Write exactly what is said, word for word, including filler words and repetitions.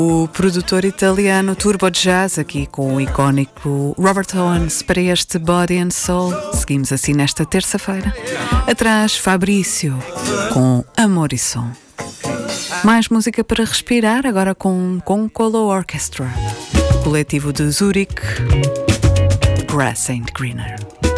O produtor italiano Turbo Jazz, aqui com o icónico Robert Owens para este Body and Soul. Seguimos assim nesta terça-feira. Atrás, Fabrício com Amor e Som. Mais música para respirar, agora com Concolo Orchestra, coletivo de Zurique, Grass Ain't Greener.